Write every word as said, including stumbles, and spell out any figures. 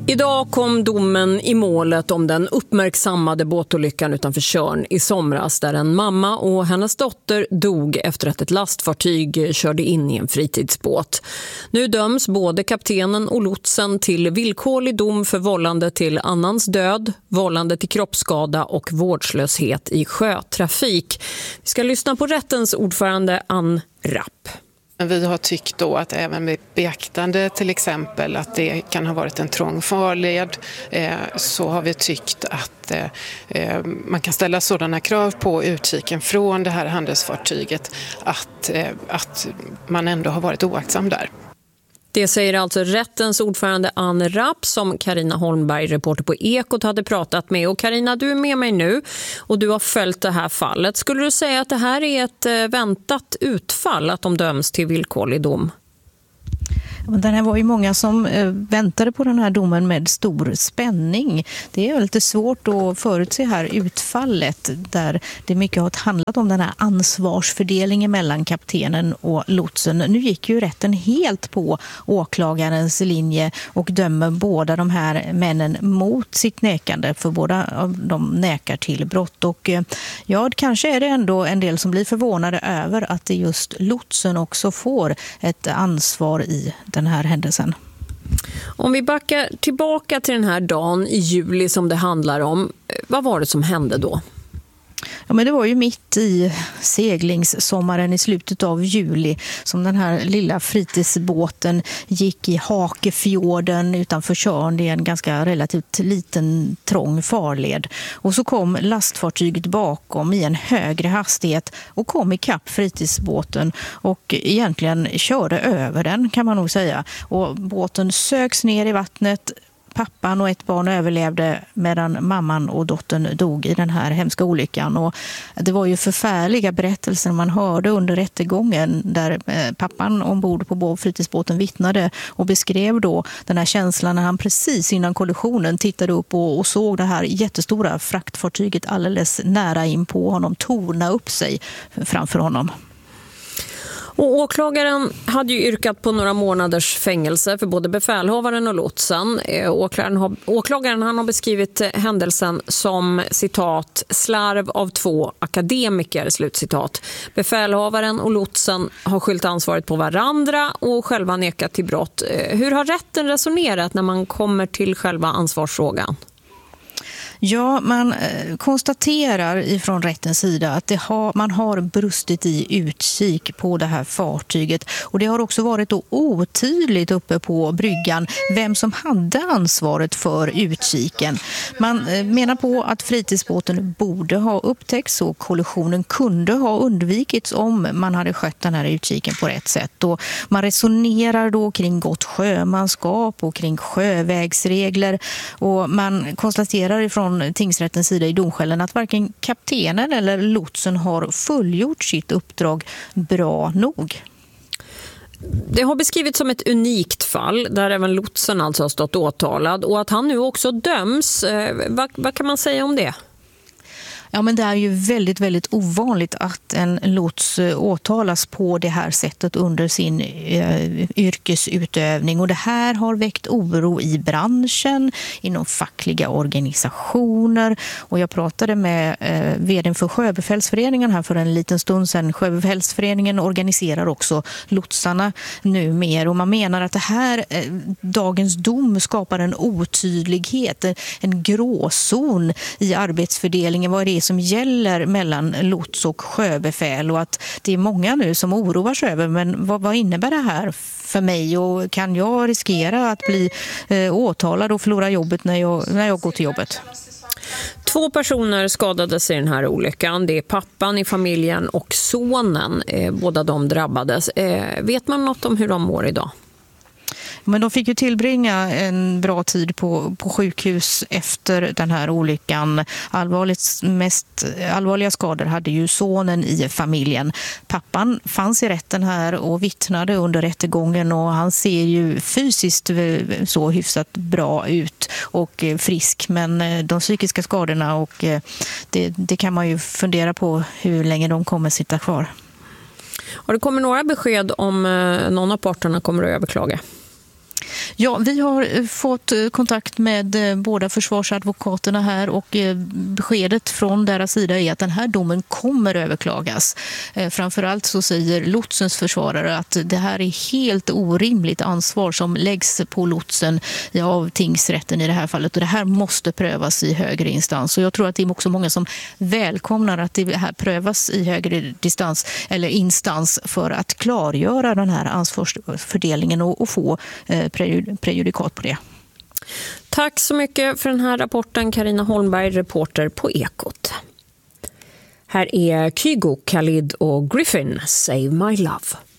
Idag kom domen i målet om den uppmärksammade båtolyckan utanför Tjörn i somras där en mamma och hennes dotter dog efter att ett lastfartyg körde in i en fritidsbåt. Nu döms både kaptenen och lotsen till villkorlig dom för vållande till annans död, vållande till kroppsskada och vårdslöshet i sjötrafik. Vi ska lyssna på rättens ordförande Ann Rapp. Vi har tyckt då att även med beaktande till exempel att det kan ha varit en trång farled eh, så har vi tyckt att eh, man kan ställa sådana krav på utkiken från det här handelsfartyget att, eh, att man ändå har varit oaktsam där. Det säger alltså rättens ordförande Ann Rapp som Carina Holmberg, reporter på Ekot, hade pratat med. Och Carina, du är med mig nu och du har följt det här fallet. Skulle du säga att det här är ett väntat utfall, att de döms till villkorlig dom? Den här var ju många som väntade på den här domen med stor spänning. Det är lite svårt att förutse här utfallet där det mycket har handlat om den här ansvarsfördelningen mellan kaptenen och lotsen. Nu gick ju rätten helt på åklagarens linje och dömer båda de här männen mot sitt nekande, för båda av dem nekar till brott. Och ja, kanske är det ändå en del som blir förvånade över att det just lotsen också får ett ansvar i den här händelsen. Om vi backar tillbaka till den här dagen i juli som det handlar om, vad var det som hände då? Ja, men det var ju mitt i seglingssommaren i slutet av juli som den här lilla fritidsbåten gick i Hakefjorden utanför Tjörn. Det är en ganska relativt liten trång farled. Och så kom lastfartyget bakom i en högre hastighet och kom i kapp fritidsbåten och egentligen körde över den, kan man nog säga. Och båten söks ner i vattnet. Pappan och ett barn överlevde medan mamman och dottern dog i den här hemska olyckan. Och det var ju förfärliga berättelser man hörde under rättegången där pappan ombord på fritidsbåten vittnade och beskrev då den här känslan när han precis innan kollisionen tittade upp och, och såg det här jättestora fraktfartyget alldeles nära in på honom torna upp sig framför honom. Och åklagaren hade ju yrkat på några månaders fängelse för både befälhavaren och lotsen. Åklagaren har, åklagaren han har beskrivit händelsen som, citat, slarv av två akademiker, slutcitat. Befälhavaren och lotsen har skyllt ansvaret på varandra och själva nekat till brott. Hur har rätten resonerat när man kommer till själva ansvarsfrågan? Ja, man konstaterar ifrån rättens sida att det har, man har brustit i utkik på det här fartyget. Och det har också varit då otydligt uppe på bryggan vem som hade ansvaret för utkiken. Man menar på att fritidsbåten borde ha upptäckts och kollisionen kunde ha undvikits om man hade skött den här utkiken på rätt sätt. Och man resonerar då kring gott sjömanskap och kring sjövägsregler. Och man konstaterar ifrån tingsrättens sida i domskällen att varken kaptenen eller lotsen har fullgjort sitt uppdrag bra nog. Det har beskrivits som ett unikt fall där även lotsen alltså har stått åtalad och att han nu också döms. Vad, vad kan man säga om det? Ja, men det är ju väldigt, väldigt ovanligt att en lots åtalas på det här sättet under sin eh, yrkesutövning. Och det här har väckt oro i branschen, inom fackliga organisationer. Och jag pratade med eh, vdn för Sjöbefälsföreningen här för en liten stund sedan. Sjöbefälsföreningen organiserar också lotsarna nu mer. Och man menar att det här, eh, dagens dom skapar en otydlighet, en gråzon i arbetsfördelningen. Vad är det som gäller mellan lots och sjöbefäl och att det är många nu som oroar sig över, men vad, vad innebär det här för mig och kan jag riskera att bli eh, åtalad och förlora jobbet när jag, när jag går till jobbet? Två personer skadades i den här olyckan. Det är pappan i familjen och sonen. Eh, båda de drabbades. Eh, vet man något om hur de mår idag? Men de fick ju tillbringa en bra tid på, på sjukhus efter den här olyckan. Allvarligt, mest allvarliga skador hade ju sonen i familjen. Pappan fanns i rätten här och vittnade under rättegången och han ser ju fysiskt så hyfsat bra ut och frisk. Men de psykiska skadorna och det, det kan man ju fundera på hur länge de kommer sitta kvar. Har det kommit några besked om någon av parterna kommer att överklaga? Ja, vi har fått kontakt med båda försvarsadvokaterna här och beskedet från deras sida är att den här domen kommer överklagas. Framförallt så säger lotsens försvarare att det här är helt orimligt ansvar som läggs på lotsen av tingsrätten i det här fallet och det här måste prövas i högre instans. Och jag tror att det är också många som välkomnar att det här prövas i högre distans eller instans för att klargöra den här ansvarsfördelningen och, och få eh, prejudikat på det. Tack så mycket för den här rapporten, Carina Holmberg, reporter på Ekot. Här är Kygo, Khalid och Griffin, Save My Love.